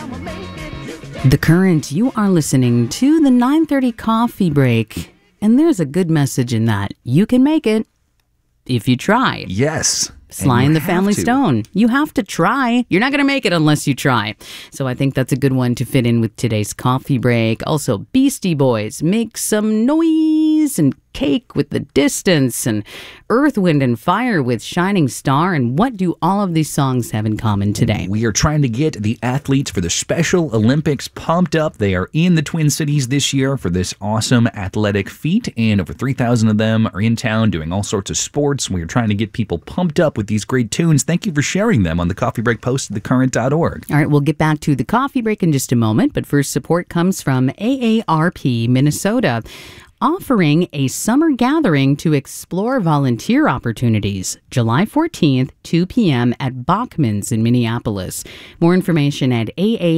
The Current, you are listening to the 9:30 coffee break, and there's a good message in that. You can make it if you try. Yes. Sly and the Family Stone. You have to try. You're not going to make it unless you try. So I think that's a good one to fit in with today's coffee break. Also, Beastie Boys, Make Some Noise, and Cake with the Distance, and Earth, Wind, and Fire with Shining Star. And what do all of these songs have in common today? We are trying to get the athletes for the Special Olympics pumped up. They are in the Twin Cities this year for this awesome athletic feat, and over 3,000 of them are in town doing all sorts of sports. We are trying to get people pumped up with these great tunes. Thank you for sharing them on the Coffee Break post at thecurrent.org. All right, we'll get back to the coffee break in just a moment, but first support comes from AARP Minnesota, offering a summer gathering to explore volunteer opportunities, July 14th, 2 p.m. at Bachman's in Minneapolis. More information at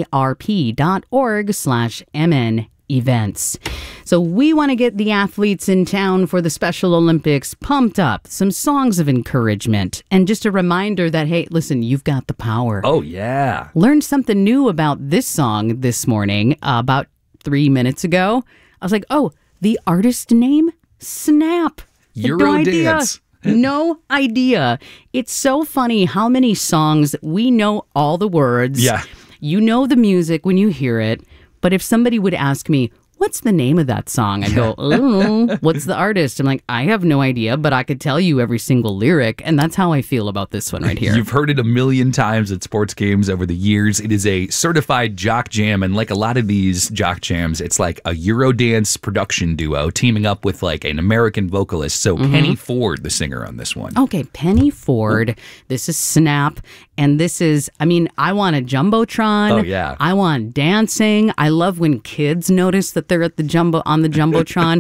aarp.org/MN events. So we want to get the athletes in town for the Special Olympics pumped up, some songs of encouragement, and just a reminder that, hey, listen, you've got the power. Oh, yeah. Learned something new about this song this morning, about 3 minutes ago. I was like, oh, the artist name? Snap. Eurodance. No idea. It's so funny how many songs we know all the words. Yeah. You know the music when you hear it. But if somebody would ask me, what's the name of that song? I'd go, oh, what's the artist? I'm like, I have no idea, but I could tell you every single lyric. And that's how I feel about this one right here. You've heard it a million times at sports games over the years. It is a certified jock jam. And like a lot of these jock jams, it's like a Eurodance production duo teaming up with like an American vocalist. So Penny Ford, the singer on this one. Okay, Penny Ford. This is Snap. And this is, I mean, I want a Jumbotron. Oh, yeah. I want dancing. I love when kids notice that they're at the on the Jumbotron.